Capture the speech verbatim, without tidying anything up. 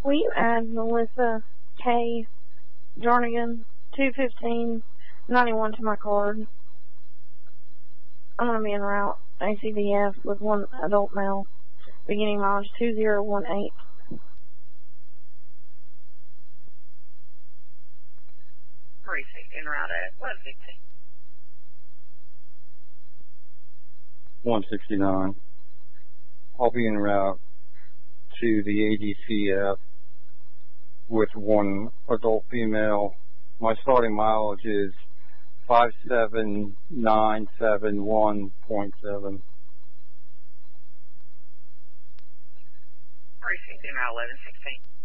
Will you add Melissa K. Jarnigan, two fifteen ninety-one to my card? I'm going to be en route A C V F with one adult male, beginning mileage two zero one eight. Precinct en route at one sixty. one sixty-nine. I'll be en route to the A D C F with one adult female. My starting mileage is five seven nine seven one point seven. Precinct en route eleven sixteen.